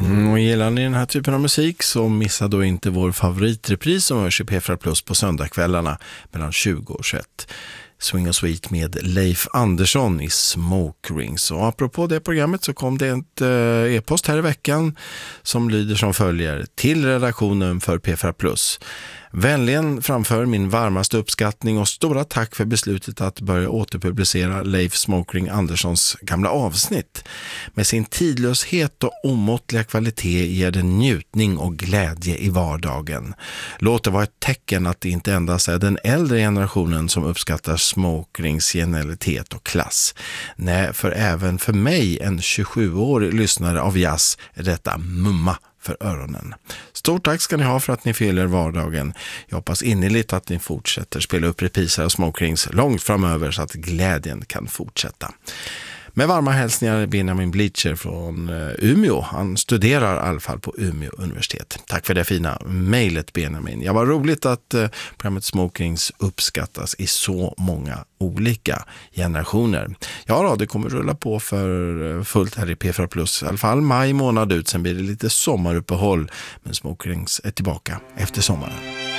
Och gillar ni den här typen av musik så missa då inte vår favoritrepris som hörs i P4 Plus på söndagskvällarna mellan 20 och 21. Swing och Sweet med Leif Andersson i Smoke Rings. Och apropå det programmet så kom det ett e-post här i veckan som lyder som följer: till redaktionen för P4 Plus. Vänligen framför min varmaste uppskattning och stora tack för beslutet att börja återpublicera Leif Smokering Anderssons gamla avsnitt. Med sin tidlöshet och omåttliga kvalitet ger den njutning och glädje i vardagen. Låt det vara ett tecken att det inte endast är den äldre generationen som uppskattar Smokerings genialitet och klass. Nej, för även för mig, en 27-årig lyssnare av jazz, är detta mumma för öronen. Stort tack ska ni ha för att ni fyller vardagen. Jag hoppas innerligt att ni fortsätter spela upp repriser av Smokerings långt framöver så att glädjen kan fortsätta. Med varma hälsningar Benjamin Bleacher från Umeå. Han studerar i alla fall på Umeå universitet. Tack för det fina mejlet, Benjamin. Ja, var roligt att programmet Smokerings uppskattas i så många olika generationer. Ja, det kommer rulla på för fullt här i P4 Plus. I alla fall maj månad ut, sen blir det lite sommaruppehåll. Men Smokerings är tillbaka efter sommaren.